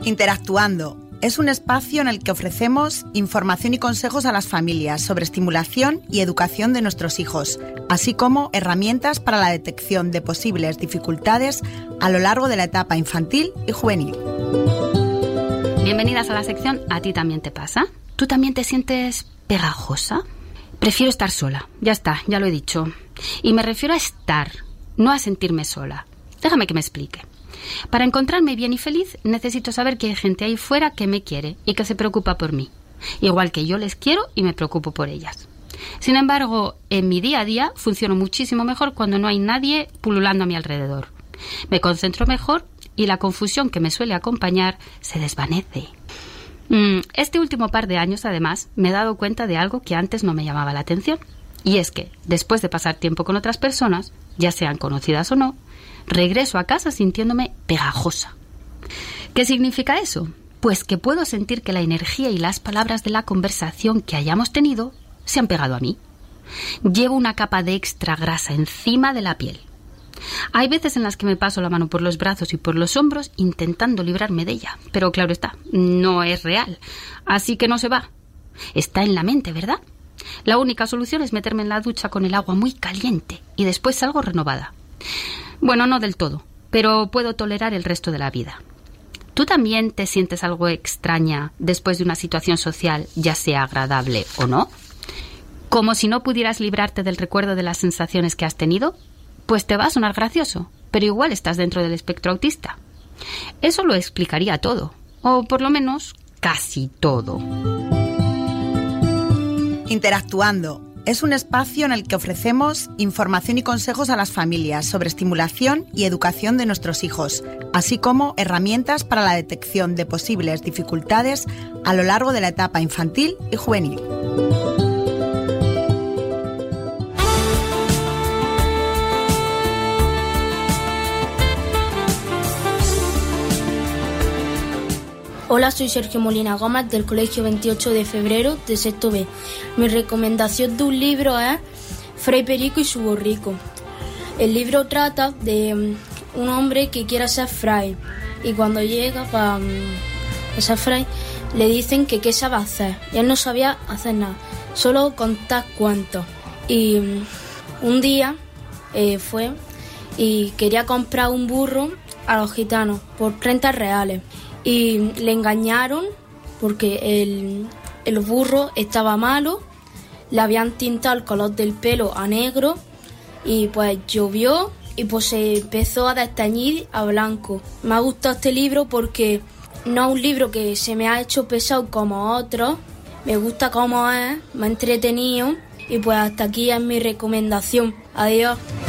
Interactuando es un espacio en el que ofrecemos información y consejos a las familias sobre estimulación y educación de nuestros hijos, así como herramientas para la detección de posibles dificultades a lo largo de la etapa infantil y juvenil. Bienvenidas a la sección ¿A ti también te pasa? ¿Tú también te sientes pegajosa? Prefiero estar sola, ya está, ya lo he dicho. Y me refiero a estar, no a sentirme sola. Déjame que me explique. Para encontrarme bien y feliz, necesito saber que hay gente ahí fuera que me quiere y que se preocupa por mí. Igual que yo les quiero y me preocupo por ellas. Sin embargo, en mi día a día funciono muchísimo mejor cuando no hay nadie pululando a mi alrededor. Me concentro mejor y la confusión que me suele acompañar se desvanece. Este último par de años, además, me he dado cuenta de algo que antes no me llamaba la atención. Y es que, después de pasar tiempo con otras personas, ya sean conocidas o no, regreso a casa sintiéndome pegajosa. ¿Qué significa eso? Pues que puedo sentir que la energía y las palabras de la conversación que hayamos tenido se han pegado a mí. Llevo una capa de extra grasa encima de la piel. Hay veces en las que me paso la mano por los brazos y por los hombros intentando librarme de ella, pero claro está, no es real, así que no se va. Está en la mente, ¿verdad? La única solución es meterme en la ducha con el agua muy caliente y después salgo renovada. Bueno, no del todo, pero puedo tolerar el resto de la vida. ¿Tú también te sientes algo extraña después de una situación social, ya sea agradable o no? ¿Como si no pudieras librarte del recuerdo de las sensaciones que has tenido? Pues te va a sonar gracioso, pero igual estás dentro del espectro autista. Eso lo explicaría todo, o por lo menos casi todo. Interactuando es un espacio en el que ofrecemos información y consejos a las familias sobre estimulación y educación de nuestros hijos, así como herramientas para la detección de posibles dificultades a lo largo de la etapa infantil y juvenil. Hola, soy Sergio Molina Gómez del Colegio 28 de Febrero de Sexto B. Mi recomendación de un libro es Fray Perico y su borrico. El libro trata de un hombre que quiere ser fray y cuando llega para ser fray le dicen que qué sabe hacer y él no sabía hacer nada, solo contar cuentos. Y un día fue y quería comprar un burro a los gitanos por 30 reales. Y le engañaron porque el burro estaba malo, le habían tintado el color del pelo a negro y pues llovió y pues se empezó a desteñir a blanco. Me ha gustado este libro porque no es un libro que se me ha hecho pesado como otros, me gusta cómo es, me ha entretenido y pues hasta aquí es mi recomendación. Adiós.